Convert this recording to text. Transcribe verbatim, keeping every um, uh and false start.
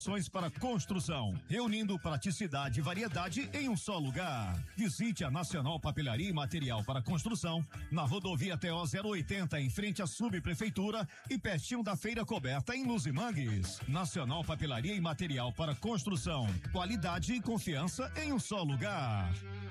soluções para construção, reunindo praticidade e variedade em um só lugar. Visite a Nacional Papelaria e Material para Construção, na rodovia T O zero oitenta, em frente à subprefeitura e pertinho da Feira Coberta, em Luzimangues. Nacional Papelaria e Material para Construção, qualidade e confiança em um só lugar.